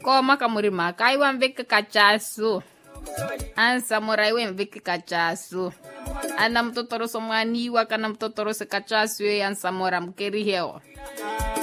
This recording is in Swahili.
koma ka murima kai wan vek kachasu an samurai wen vek kachasu anam totoro somani wa kanam totoro se kachasu an samoram keri heo